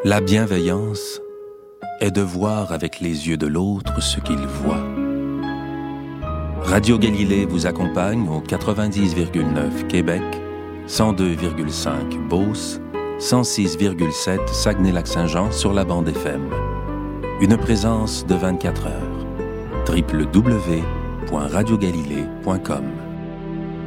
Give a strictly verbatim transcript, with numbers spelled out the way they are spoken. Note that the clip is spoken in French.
La bienveillance est de voir avec les yeux de l'autre ce qu'il voit. Radio Galilée vous accompagne au quatre-vingt-dix virgule neuf Québec, cent deux virgule cinq Beauce, cent six virgule sept Saguenay-Lac-Saint-Jean sur la bande F M. Une présence de vingt-quatre heures. w w w point radio galilée point com